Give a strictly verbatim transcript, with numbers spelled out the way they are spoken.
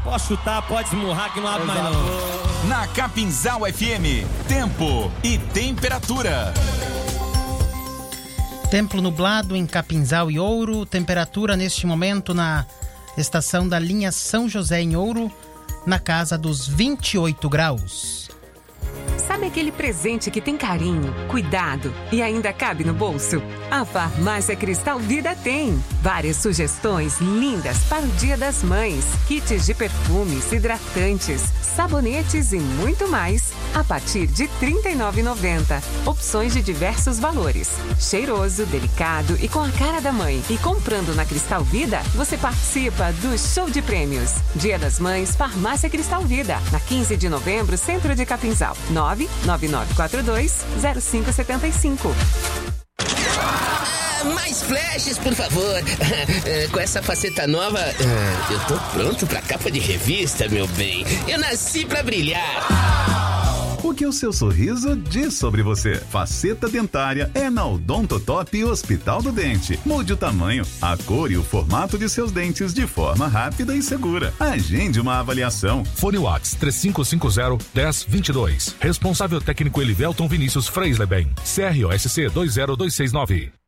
Pode chutar, pode esmurrar que não abre mais não. Na Capinzal F M, tempo e temperatura. Tempo nublado em Capinzal e Ouro, temperatura neste momento na estação da linha São José em Ouro, na casa dos vinte e oito graus. Sabe aquele presente que tem carinho, cuidado e ainda cabe no bolso? A Farmácia Cristal Vida tem várias sugestões lindas para o Dia das Mães. Kits de perfumes, hidratantes, sabonetes e muito mais. A partir de trinta e nove reais e noventa centavos. Opções de diversos valores. Cheiroso, delicado e com a cara da mãe. E comprando na Cristal Vida, você participa do show de prêmios. Dia das Mães, Farmácia Cristal Vida. Na quinze de novembro, Centro de Capinzal. nove nove nove quatro dois zero cinco sete cinco. Ah, mais flashes, por favor. Com essa faceta nova, eu tô pronto pra capa de revista, meu bem. Eu nasci pra brilhar. O que o seu sorriso diz sobre você? Faceta dentária é na Odontotop Hospital do Dente. Mude o tamanho, a cor e o formato de seus dentes de forma rápida e segura. Agende uma avaliação. Fone Whats três cinco cinco zero, um zero dois dois. Responsável técnico Elivelton Vinícius Freisleben. C R O S C dois zero dois seis nove.